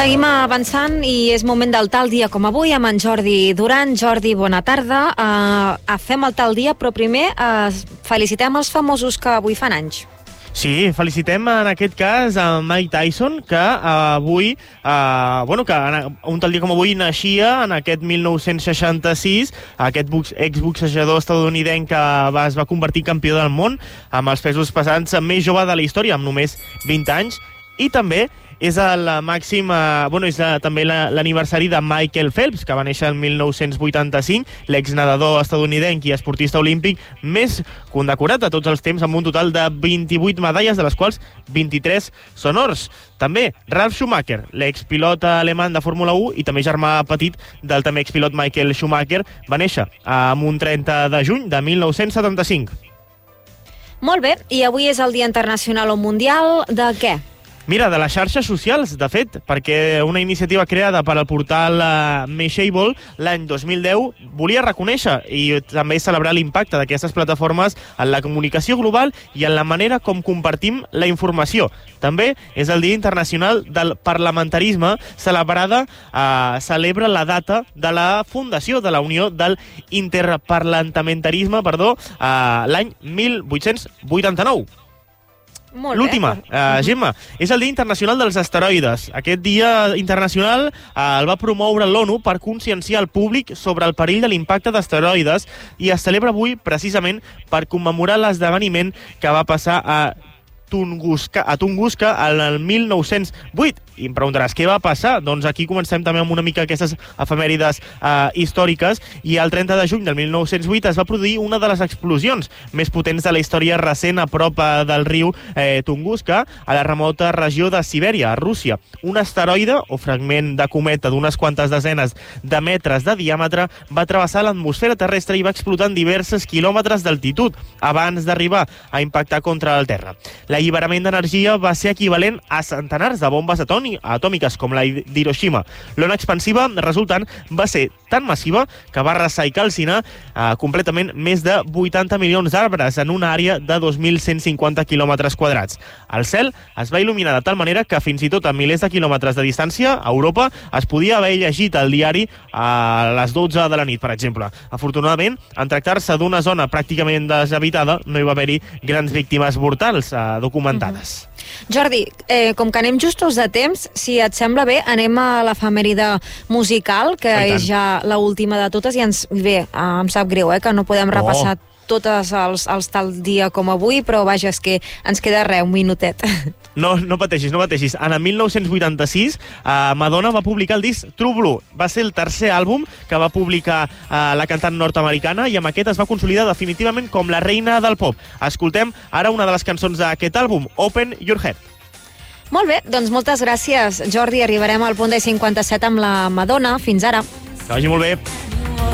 Seguim avançant i és moment del tal dia com avui amb en Jordi Duran. Jordi, bona tarda. Fem el tal dia, però primer felicitem els famosos que avui fan anys. Sí, felicitem en aquest cas a Mike Tyson, que avui, que un tal dia com avui naixia en aquest 1966, aquest exboxejador estadounidenc que es va convertir campió del món amb els pesos pesants més jove de la història, amb només 20 anys, i també és el màxim, és també l'aniversari de Michael Phelps, que va néixer el 1985, l'exnedador estadounidenc i esportista olímpic més condecorat de tots els temps, amb un total de 28 medalles, de les quals 23 són ors. També Ralf Schumacher, l'expilot alemany de Fórmula 1 i també germà petit del també expilot Michael Schumacher, va néixer amb un 30 de juny de 1975. Molt bé, i avui és el Dia Internacional o Mundial de què? Mira, de les xarxes socials, de fet, perquè una iniciativa creada per al portal Mashable l'any 2010 volia reconèixer i també celebrar l'impacte d'aquestes plataformes en la comunicació global i en la manera com compartim la informació. També és el Dia Internacional del Parlamentarisme, celebra la data de la fundació de la Unió del Interparlamentarisme, l'any 1889. L'última, Gemma, és el Dia Internacional dels Asteroides. Aquest Dia Internacional el va promoure l'ONU per conscienciar el públic sobre el perill de l'impacte d'asteroides i es celebra avui precisament per commemorar l'esdeveniment que va passar a Tunguska el 1908. I em preguntaràs, què va passar? Doncs aquí comencem també amb una mica aquestes efemèrides històriques, i el 30 de juny del 1908 es va produir una de les explosions més potents de la història recent a prop del riu Tunguska, a la remota regió de Sibèria, a Rússia. Un asteroide o fragment de cometa d'unes quantes desenes de metres de diàmetre va travessar l'atmosfera terrestre i va explotar en diversos quilòmetres d'altitud abans d'arribar a impactar contra el terra. L'alliberament d'energia va ser equivalent a centenars de bombes atòmiques com la d'Hiroshima. L'ona expansiva resultant va ser tan massiva que va arrasar i calcinar completament més de 80 milions d'arbres en una àrea de 2.150 quilòmetres quadrats. El cel es va il·luminar de tal manera que fins i tot a milers de quilòmetres de distància, a Europa, es podia haver llegit el diari a les 12 de la nit, per exemple. Afortunadament, en tractar-se d'una zona pràcticament deshabitada, no hi va haver-hi grans víctimes mortals documentades. Jordi, com que anem justos de temps, si et sembla bé, anem a l'efemèride musical, que és ja l'última de totes, i em sap greu que no podem repassar totes els tal dia com avui, però vaja, és que ens queda un minutet. No pateixis. En el 1986, Madonna va publicar el disc True Blue. Va ser el tercer àlbum que va publicar la cantant nord-americana i amb aquest es va consolidar definitivament com la reina del pop. Escoltem ara una de les cançons d'aquest àlbum, Open Your Heart. Molt bé, doncs moltes gràcies, Jordi. Arribarem al punt de 57 amb la Madonna. Fins ara. Que vagi molt bé.